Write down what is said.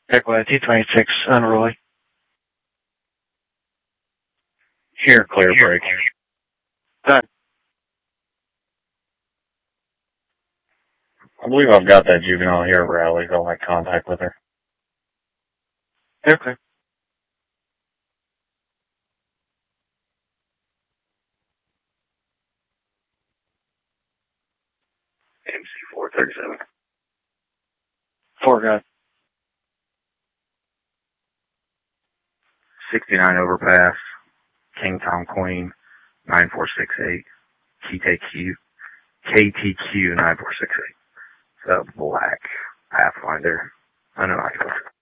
Echo T26, unruly. Here, clear break. Done. I believe I've got that juvenile here at Raleigh. I'll make contact with her. Okay. MC 437. 4 gun. 69 overpass. King Tom Queen 9468. KTQ 9468. It's a black Pathfinder. Uninoculated.